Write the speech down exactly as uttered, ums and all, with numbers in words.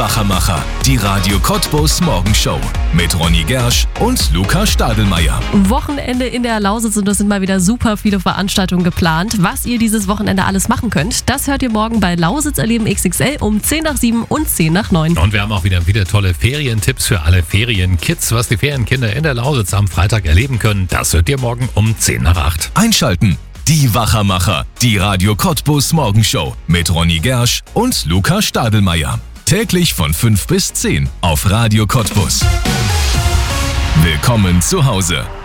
Wachermacher, die Radio Cottbus Morgenshow mit Ronny Gersch und Luca Stadelmeier. Wochenende in der Lausitz und es sind mal wieder super viele Veranstaltungen geplant. Was ihr dieses Wochenende alles machen könnt, das hört ihr morgen bei Lausitz erleben X X L um zehn nach sieben und zehn nach neun. Und wir haben auch wieder, wieder tolle Ferientipps für alle Ferienkids, was die Ferienkinder in der Lausitz am Freitag erleben können. Das hört ihr morgen um zehn nach acht. Einschalten. Die Wachermacher, die Radio Cottbus Morgenshow mit Ronny Gersch und Luca Stadelmeier. Täglich von fünf bis zehn auf Radio Cottbus. Willkommen zu Hause.